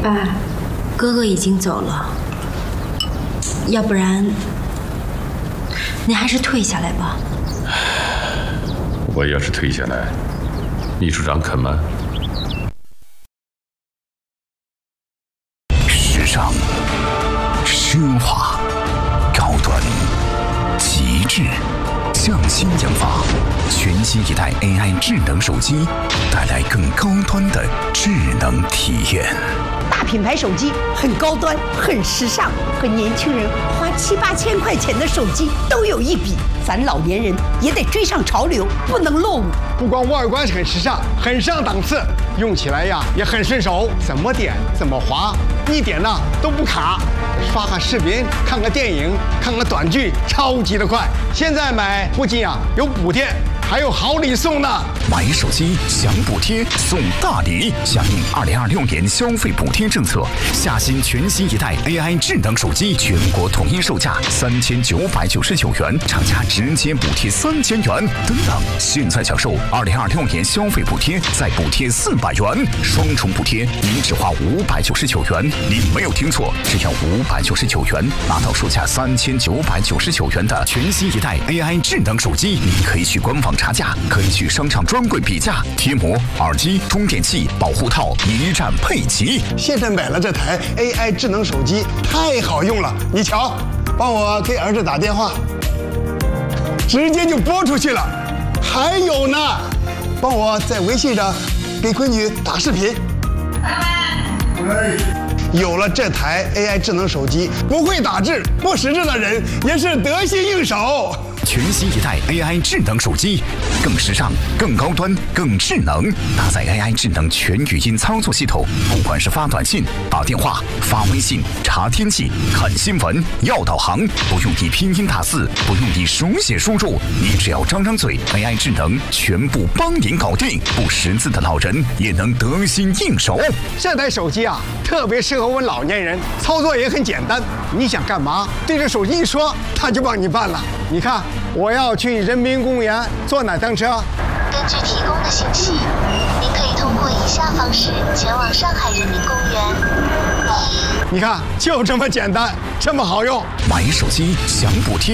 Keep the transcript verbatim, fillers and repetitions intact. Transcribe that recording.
爸，哥哥已经走了，要不然您还是退下来吧。 我要是退下来，秘书长肯吗？ 时尚、奢华、高端、极致，匠心研发，全新一代 A I 智能手机，带来更高端的智能体验。 大品牌手机很高端，很时尚，和年轻人花七八千块钱的手机都有一比。咱老年人也得追上潮流，不能落伍。 不光外观很时尚，很上档次，用起来呀也很顺手，怎么点怎么滑，一点呢都不卡。刷个视频，看个电影，看个短剧，超级的快。现在买不仅啊有补贴，还有好礼送呢。 买手机享补贴送大礼，响应二零二六年消费补贴政策，夏新全新一代 A I 智能手机全国统一售价三千九百九十九元，厂家直接补贴三千元。等等，现在享受二零二六年消费补贴，再补贴四百元，双重补贴，您只花五百九十九元。您没有听错，只要五百九十九元，拿到售价三千九百九十九元的全新一代 A I 智能手机。您可以去官网查价，可以去商场专柜比价，贴膜、耳机、充电器、保护套一站配齐。 现在买了这台 A I 智能手机，太好用了。你瞧，帮我给儿子打电话，直接就拨出去了。还有呢，帮我在微信上给闺女打视频。有了这台 A I 智能手机，不会打字、不识字的人也是得心应手。 全新一代 A I 智能手机，更时尚、更高端、更智能，搭载 A I 智能全语音操作系统，不管是发短信、打电话、发微信、查天气、看新闻、要导航，不用你拼音打字，不用你手写输入，你只要张张嘴 ，A I 智能全部帮您搞定。不识字的老人也能得心应手。 这台手机啊，特别适合我们老年人，操作也很简单。你想干嘛，对着手机一说，它就帮你办了。你看，我要去人民公园坐哪趟车？ 根据提供的信息，您可以通过以下方式前往上海人民公园。 你看，就这么简单，这么好用。 买手机享补贴。